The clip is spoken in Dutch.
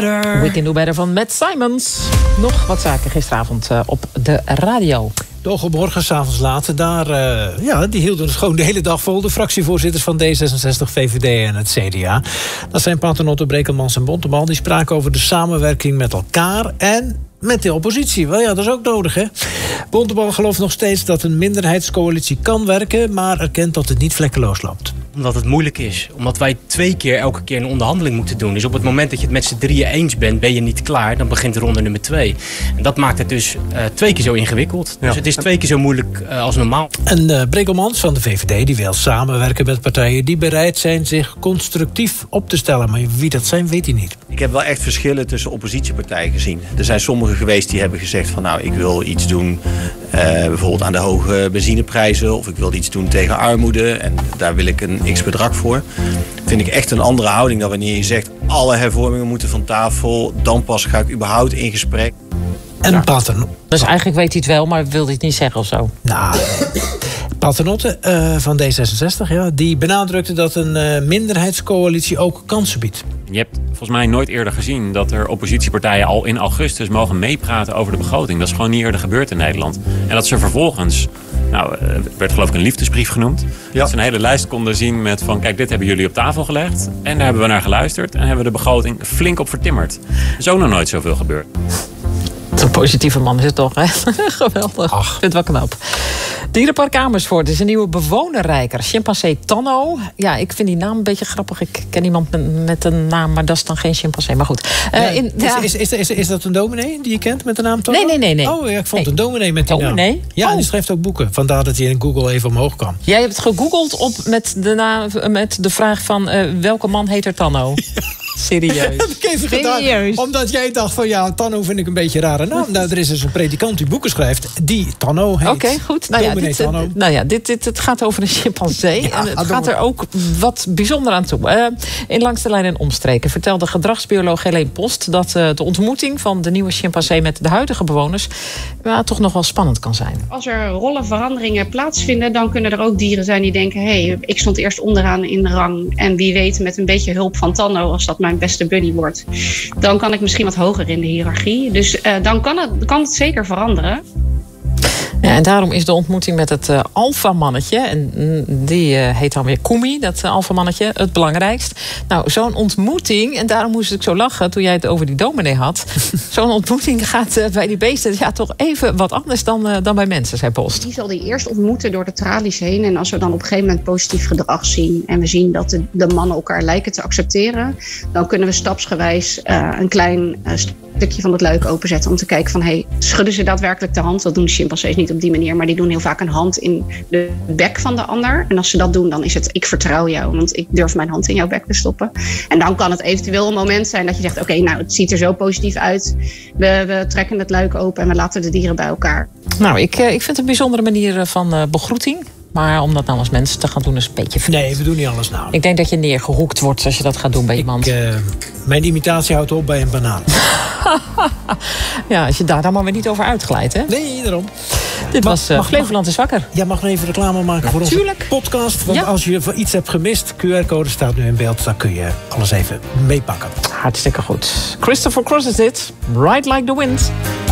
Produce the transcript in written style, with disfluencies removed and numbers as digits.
Better. We Can Do Better van Matt Simons. Nog wat zaken gisteravond op de radio. De Ogenmorgen, 's avonds later, die hielden het gewoon de hele dag vol. De fractievoorzitters van D66, VVD en het CDA. Dat zijn Paternotte, Brekelmans en Bontebal. Die spraken over de samenwerking met elkaar en met de oppositie. Wel ja, dat is ook nodig, hè? Bontebal gelooft nog steeds dat een minderheidscoalitie kan werken, maar erkent dat het niet vlekkeloos loopt. Omdat het moeilijk is. Omdat wij elke keer een onderhandeling moeten doen. Dus op het moment dat je het met z'n drieën eens bent, ben je niet klaar. Dan begint ronde nummer 2. En dat maakt het dus 2 keer zo ingewikkeld. Dus het is 2 keer zo moeilijk als normaal. En Brekelmans van de VVD die wil samenwerken met partijen die bereid zijn zich constructief op te stellen. Maar wie dat zijn, weet hij niet. Ik heb wel echt verschillen tussen oppositiepartijen gezien. Er zijn sommigen geweest die hebben gezegd van nou, ik wil iets doen bijvoorbeeld aan de hoge benzineprijzen. Of ik wil iets doen tegen armoede. En daar wil ik een x-bedrag voor. Vind ik echt een andere houding dan wanneer je zegt alle hervormingen moeten van tafel. Dan pas ga ik überhaupt in gesprek. En Paternotte. Dus eigenlijk weet hij het wel, maar wil hij het niet zeggen of zo? Nou, Paternotte van D66, die benadrukte dat een minderheidscoalitie ook kansen biedt. Je hebt volgens mij nooit eerder gezien dat er oppositiepartijen al in augustus mogen meepraten over de begroting. Dat is gewoon niet eerder gebeurd in Nederland. En dat ze vervolgens, werd geloof ik een liefdesbrief genoemd. Ja. Dat ze een hele lijst konden zien met van kijk, dit hebben jullie op tafel gelegd. En daar hebben we naar geluisterd en hebben we de begroting flink op vertimmerd. Er is ook nog nooit zoveel gebeurd. Zo'n positieve man is het toch, hè? Geweldig. Ik vind het wel knap. Dierenpark Amersfoort is een nieuwe bewonerrijker. Chimpansee Tanno. Ja, ik vind die naam een beetje grappig. Ik ken iemand met een naam, maar dat is dan geen chimpansee. Maar goed. Is dat een dominee die je kent met de naam Tanno? Nee. Oh ja, ik vond een dominee met die naam. Ja, en die schrijft ook boeken. Vandaar dat hij in Google even omhoog kwam. Jij hebt gegoogeld met de vraag van welke man heet er Tanno? Ja. Serieus. Dat heb ik even gedaan. Omdat jij dacht van Tanno vind ik een beetje een rare naam. Nou, er is dus een predikant die boeken schrijft die Tanno heet. Oké, goed. Dit gaat over een chimpansee. Ja, en het gaat er ook wat bijzonder aan toe. In Langs de Lijn en Omstreken vertelde gedragsbioloog Helene Post dat de ontmoeting van de nieuwe chimpansee met de huidige bewoners toch nog wel spannend kan zijn. Als er rollenveranderingen plaatsvinden, dan kunnen er ook dieren zijn die denken, hey, ik stond eerst onderaan in de rang en wie weet met een beetje hulp van Tanno, als dat mijn beste buddy wordt, dan kan ik misschien wat hoger in de hiërarchie. Dus dan kan het zeker veranderen. Ja, en daarom is de ontmoeting met het alfamannetje, en die heet dan weer Kumi, dat alfamannetje, het belangrijkst. Nou, zo'n ontmoeting, en daarom moest ik zo lachen toen jij het over die dominee had. Zo'n ontmoeting gaat bij die beesten toch even wat anders dan bij mensen, zei Post. Die zal die eerst ontmoeten door de tralies heen. En als we dan op een gegeven moment positief gedrag zien en we zien dat de mannen elkaar lijken te accepteren, dan kunnen we stapsgewijs een klein stukje van het luik openzetten om te kijken van, hey, schudden ze daadwerkelijk de hand? Dat doen de chimpansees niet op die manier, maar die doen heel vaak een hand in de bek van de ander. En als ze dat doen, dan is het, ik vertrouw jou, want ik durf mijn hand in jouw bek te stoppen. En dan kan het eventueel een moment zijn dat je zegt, oké, nou, het ziet er zo positief uit. We trekken het luik open en we laten de dieren bij elkaar. Nou, ik vind het een bijzondere manier van begroeting. Maar om dat nou als mensen te gaan doen is een beetje vreemd. Nee, we doen niet alles nou. Ik denk dat je neergehoekt wordt als je dat gaat doen bij iemand. Mijn imitatie houdt op bij een banaan. Ja, als je daar dan maar weer niet over uitglijdt, hè? Nee, daarom. Dit was Flevoland is wakker. Jij mag nog even reclame maken voor onze podcast. Want als je iets hebt gemist, QR-code staat nu in beeld. Dan kun je alles even meepakken. Hartstikke goed. Christopher Cross is dit. Ride Like the Wind.